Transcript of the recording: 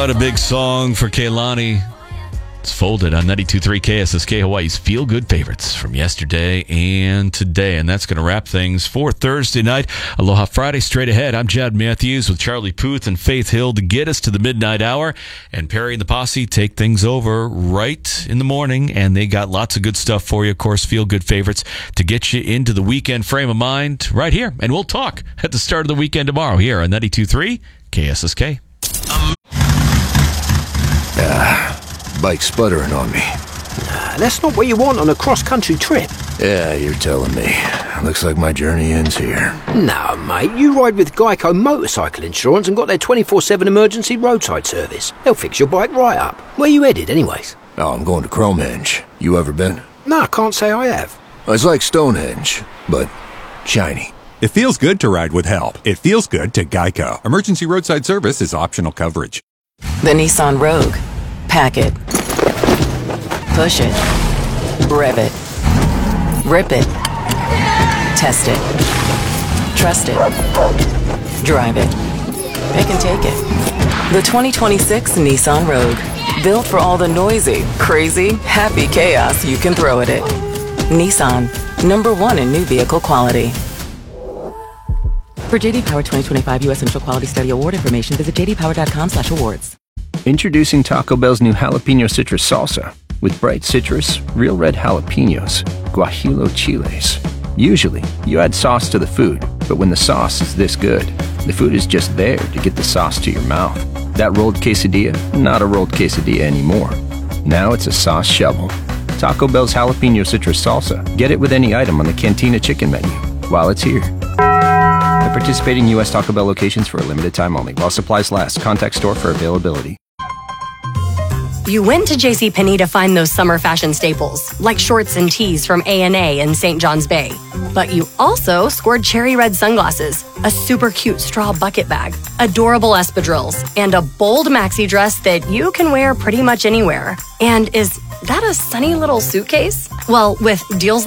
What a big song for Kehlani. It's folded on 92.3 KSSK, Hawaii's feel-good favorites from yesterday and today. And that's going to wrap things for Thursday night. Aloha Friday straight ahead. I'm Jad Matthews with Charlie Puth and Faith Hill to get us to the midnight hour. And Perry and the Posse take things over right in the morning. And they got lots of good stuff for you. Of course, feel-good favorites to get you into the weekend frame of mind right here. And we'll talk at the start of the weekend tomorrow here on 92.3 KSSK. Bike sputtering on me. That's not what you want on a cross-country trip. Yeah, you're telling me. Looks like my journey ends here. No, mate, you ride with Geico Motorcycle Insurance and got their 24/7 emergency roadside service. They'll fix your bike right up. Where you headed, anyways? Oh, I'm going to Cromehenge. You ever been? No, I can't say I have. It's like Stonehenge, but shiny. It feels good to ride with help. It feels good to Geico. Emergency roadside service is optional coverage. The Nissan Rogue. Pack it. Push it. Rev it. Rip it. Test it. Trust it. Drive it. It can take it. The 2026 Nissan Rogue. Built for all the noisy, crazy, happy chaos you can throw at it. Nissan. #1 in new vehicle quality. For JD Power 2025 U.S. Central Quality Study Award information, visit jdpower.com/awards. Introducing Taco Bell's new jalapeno citrus salsa with bright citrus, real red jalapenos, guajillo chiles. Usually, you add sauce to the food, but when the sauce is this good, the food is just there to get the sauce to your mouth. That rolled quesadilla, not a rolled quesadilla anymore. Now it's a sauce shovel. Taco Bell's jalapeno citrus salsa. Get it with any item on the Cantina chicken menu while it's here. At participating U.S. Taco Bell locations for a limited time only. While supplies last. Contact store for availability. You went to JCPenney to find those summer fashion staples, like shorts and tees from A&A in St. John's Bay. But you also scored cherry red sunglasses, a super cute straw bucket bag, adorable espadrilles, and a bold maxi dress that you can wear pretty much anywhere. And is that a sunny little suitcase? Well, with deals